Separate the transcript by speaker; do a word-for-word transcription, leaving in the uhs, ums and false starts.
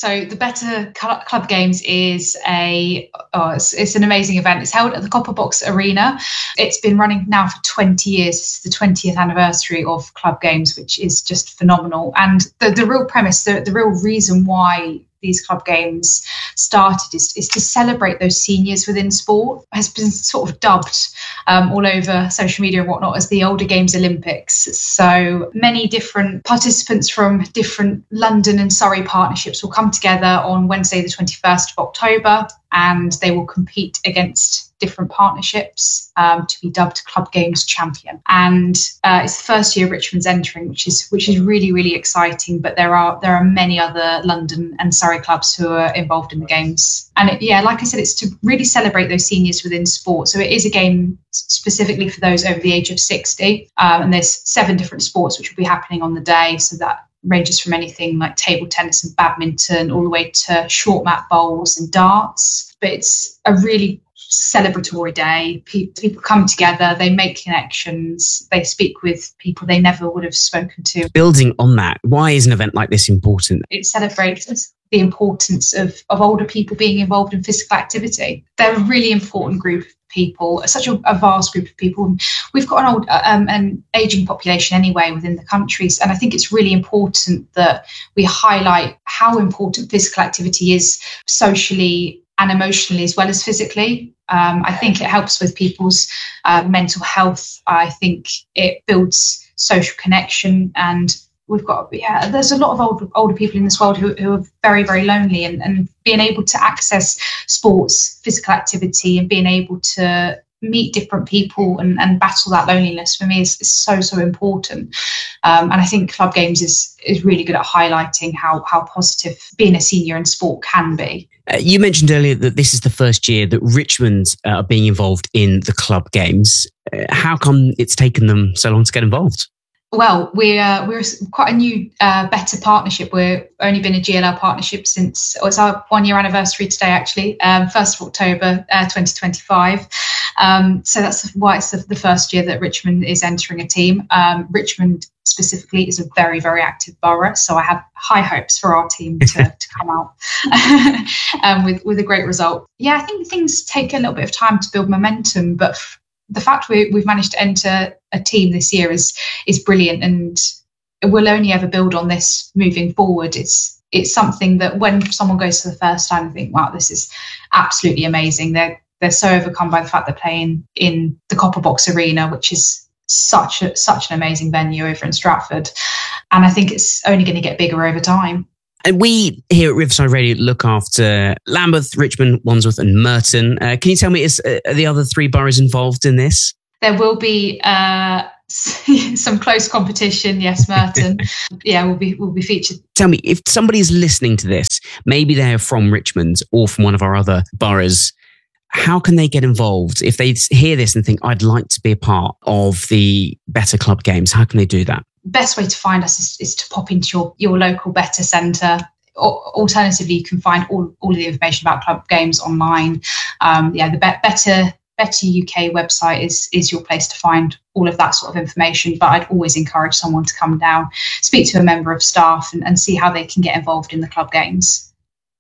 Speaker 1: So the Better Cl- Club Games is a oh, it's, it's an amazing event. It's held at the Copper Box Arena. It's been running now for twenty years. It's the twentieth anniversary of Club Games, which is just phenomenal. And the, the real premise, the, the real reason why these club games started is, is to celebrate those seniors within sport. It has been sort of dubbed um, all over social media and whatnot as the Older Games Olympics. So many different participants from different London and Surrey partnerships will come together on Wednesday the twenty-first of October, and they will compete against different partnerships um, to be dubbed Club Games Champion. And uh, it's the first year Richmond's entering, which is which is really, really exciting. But there are there are many other London and Surrey clubs who are involved in the games. And it, yeah, like I said, it's to really celebrate those seniors within sport. So it is a game specifically for those over the age of sixty. Um, and there's seven different sports which will be happening on the day. So that ranges from anything like table tennis and badminton all the way to short mat bowls and darts. But it's a really celebratory day. People come together, they make connections, they speak with people they never would have spoken to.
Speaker 2: Building on that, why is an event like this important?
Speaker 1: It celebrates the importance of, of older people being involved in physical activity. They're a really important group of people, such a, a vast group of people. We've got an old, um, an ageing population anyway within the countries, and I think it's really important that we highlight how important physical activity is socially and emotionally as well as physically. Um, I think it helps with people's uh, mental health. I think it builds social connection, and we've got, yeah, there's a lot of older, older people in this world who, who are very, very lonely, and, and being able to access sports, physical activity, and being able to meet different people and, and battle that loneliness for me is, is so, so important. Um, and I think Club Games is is really good at highlighting how how positive being a senior in sport can be.
Speaker 2: Uh, you mentioned earlier that this is the first year that Richmond uh, are being involved in the Club Games. Uh, how come it's taken them so long to get involved?
Speaker 1: Well, we're uh, we're quite a new, uh, better partnership. We've only been a G L L partnership since, oh, it's our one year anniversary today, actually, um, first of October, uh, twenty twenty-five. Um, so that's why it's the, the first year that Richmond is entering a team. Um, Richmond specifically is a very, very active borough, so I have high hopes for our team to, to come out um, with, with a great result. Yeah, I think things take a little bit of time to build momentum, but f- the fact we, we've managed to enter a team this year is is brilliant, and we'll only ever build on this moving forward. It's it's something that when someone goes for the first time and think, wow, this is absolutely amazing. They're they're so overcome by the fact they're playing in the Copper Box Arena, which is such a, such an amazing venue over in Stratford, and I think it's only going to get bigger over time.
Speaker 2: And we here at Riverside Radio look after Lambeth, Richmond, Wandsworth and Merton. Uh, can you tell me, is uh, are the other three boroughs involved in this?
Speaker 1: There will be uh, some close competition. Yes, Merton. yeah, will be will be featured.
Speaker 2: Tell me, if somebody is listening to this, maybe they're from Richmond or from one of our other boroughs, how can they get involved? If they hear this and think, I'd like to be a part of the Better Club Games, how can they do that?
Speaker 1: Best way to find us is, is to pop into your, your local Better Centre. Or, alternatively, you can find all, all of the information about Club Games online. Um, yeah, the Be- Better Better U K website is is your place to find all of that sort of information. But I'd always encourage someone to come down, speak to a member of staff, and, and see how they can get involved in the Club Games.